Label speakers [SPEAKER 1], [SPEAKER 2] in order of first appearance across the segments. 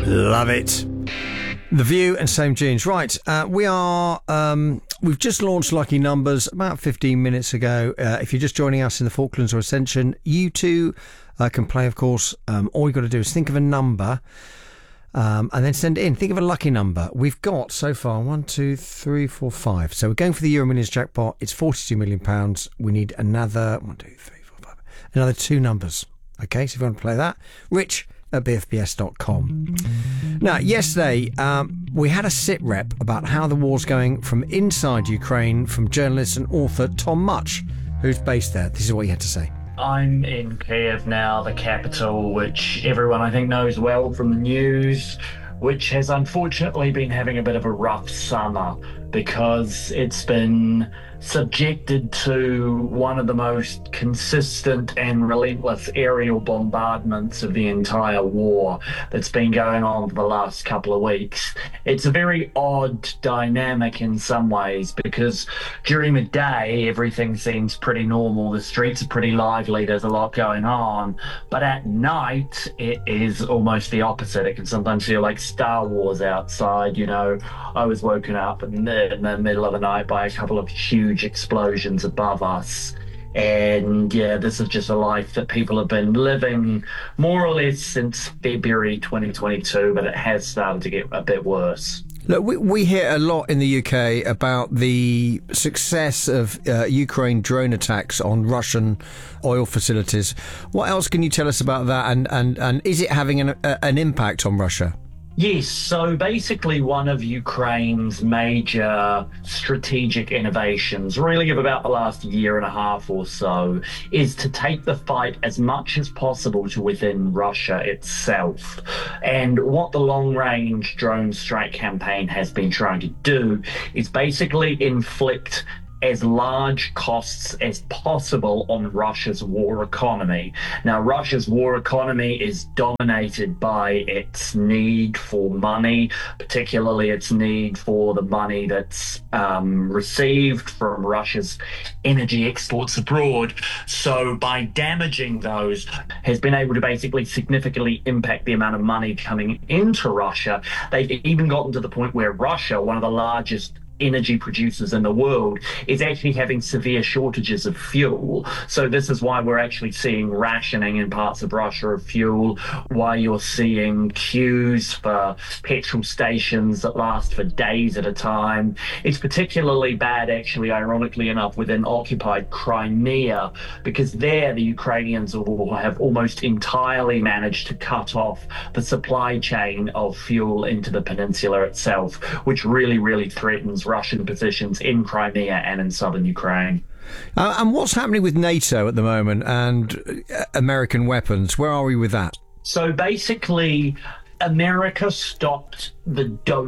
[SPEAKER 1] Love it. The View and Same Jeans. Right, we've just launched Lucky Numbers about 15 minutes ago. If you're just joining us in the Falklands or Ascension, you too can play, of course. All you've got to do is think of a number and then send it in. Think of a lucky number. We've got, so far, 1, 2, 3, 4, 5. So we're going for the Euro Millions jackpot. It's £42 million. We need another 1, 2, 3, 4, 5. Another 2 numbers. Okay, so if you want to play that, Rich at bfbs.com. Now, yesterday, we had a sit rep about how the war's going from inside Ukraine from journalist and author Tom Much, who's based there. This is what he had to say.
[SPEAKER 2] I'm in Kiev now, the capital, which everyone I think knows well from the news, which has unfortunately been having a bit of a rough summer because it's been subjected to one of the most consistent and relentless aerial bombardments of the entire war that's been going on for the last couple of weeks. It's a very odd dynamic in some ways because during the day everything seems pretty normal, the streets are pretty lively, there's a lot going on, but at night it is almost the opposite. It can sometimes feel like Star Wars outside. You know, I was woken up in the middle of the night by a couple of huge explosions above us, and yeah, this is just a life that people have been living more or less since February 2022, but it has started to get a bit worse.
[SPEAKER 1] Look, we hear a lot in the UK about the success of Ukraine drone attacks on Russian oil facilities. What else can you tell us about that, and is it having an impact on Russia?
[SPEAKER 2] Yes, so basically one of Ukraine's major strategic innovations, really of about the last year and a half or so, is to take the fight as much as possible to within Russia itself. And what the long-range drone strike campaign has been trying to do is basically inflict as large costs as possible on Russia's war economy. Now, Russia's war economy is dominated by its need for money, particularly its need for the money that's received from Russia's energy exports abroad. So by damaging those, has been able to basically significantly impact the amount of money coming into Russia. They've even gotten to the point where Russia, one of the largest energy producers in the world, is actually having severe shortages of fuel. So this is why we're actually seeing rationing in parts of Russia of fuel, why you're seeing queues for petrol stations that last for days at a time. It's particularly bad, actually, ironically enough, within occupied Crimea, because there the Ukrainians will have almost entirely managed to cut off the supply chain of fuel into the peninsula itself, which really threatens Russian positions in Crimea and in southern Ukraine.
[SPEAKER 1] And what's happening with NATO at the moment and American weapons? Where are we with that?
[SPEAKER 2] So basically, America stopped the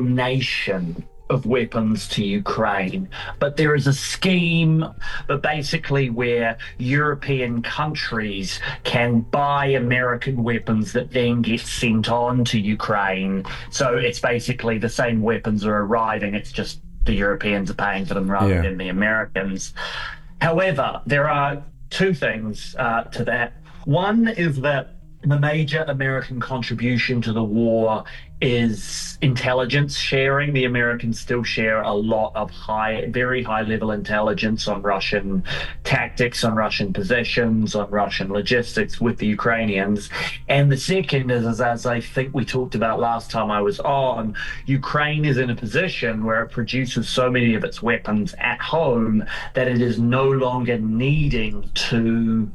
[SPEAKER 2] donation of weapons to Ukraine, but there is a scheme basically where European countries can buy American weapons that then get sent on to Ukraine. So it's basically the same weapons are arriving, it's just the Europeans are paying for them rather than the Americans. However, there are two things to that. One is that the major American contribution to the war is intelligence sharing. The Americans still share a lot of very high level intelligence on Russian tactics, on Russian positions, on Russian logistics with the Ukrainians. And the second is, as I think we talked about last time I was on, Ukraine is in a position where it produces so many of its weapons at home that it is no longer needing to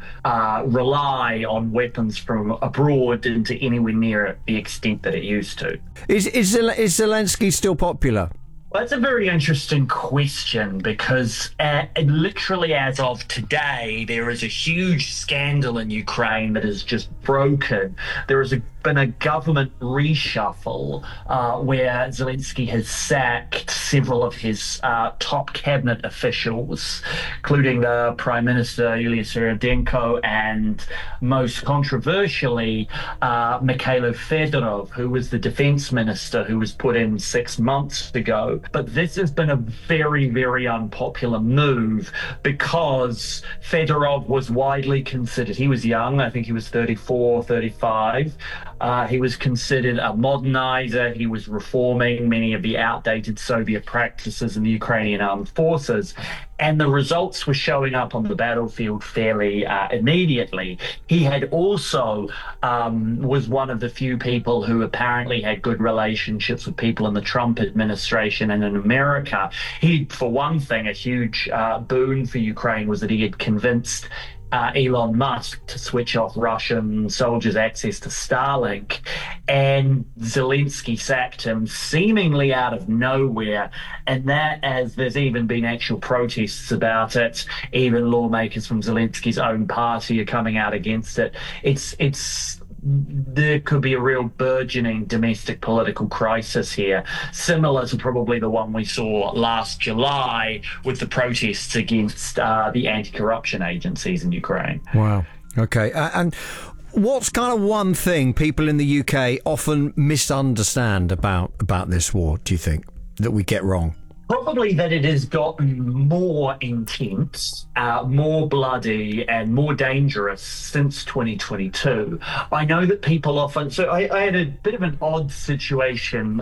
[SPEAKER 2] rely on weapons from abroad into anywhere near the extent that it used to.
[SPEAKER 1] Is Zelensky still popular?
[SPEAKER 2] Well, that's a very interesting question because literally as of today, there is a huge scandal in Ukraine that is just broken. There has been a government reshuffle where Zelensky has sacked several of his top cabinet officials, including the Prime Minister Yulia Seredenko and, most controversially, Mikhailo Fedorov, who was the defense minister who was put in 6 months ago. But this has been a very unpopular move because Fedorov was widely considered, he was young, I think he was 34, 35, He was considered a modernizer. He was reforming many of the outdated Soviet practices in the Ukrainian armed forces. And the results were showing up on the battlefield fairly immediately. He had also was one of the few people who apparently had good relationships with people in the Trump administration and in America. He, for one thing, a huge boon for Ukraine was that he had convinced Elon Musk to switch off Russian soldiers' access to Starlink, and Zelensky sacked him seemingly out of nowhere. And that, as there's even been actual protests about it, even lawmakers from Zelensky's own party are coming out against it. There could be a real burgeoning domestic political crisis here, similar to probably the one we saw last July with the protests against the anti-corruption agencies in Ukraine.
[SPEAKER 1] Wow. Okay. And what's kind of one thing people in the UK often misunderstand about this war, do you think, that we get wrong?
[SPEAKER 2] Probably that it has gotten more intense, more bloody, and more dangerous since 2022. I know that people often... So I had a bit of an odd situation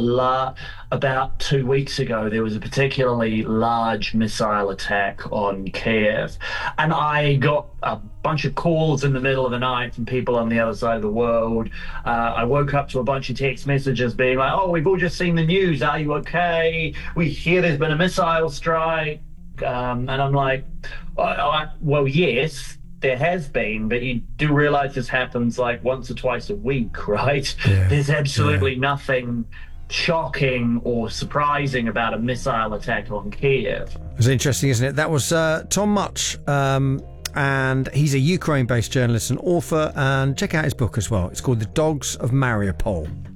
[SPEAKER 2] about 2 weeks ago. There was a particularly large missile attack on Kiev, and I got a bunch of calls in the middle of the night from people on the other side of the world. I woke up to a bunch of text messages being like, "Oh, we've all just seen the news. Are you okay? We hear there's been a missile strike." And I'm like, well, yes, there has been, but you do realize this happens like once or twice a week, right? Yeah. There's absolutely nothing shocking or surprising about a missile attack on Kiev.
[SPEAKER 1] It's interesting, isn't it? That was Tom Much. And he's a Ukraine-based journalist and author, and check out his book as well. It's called The Dogs of Mariupol.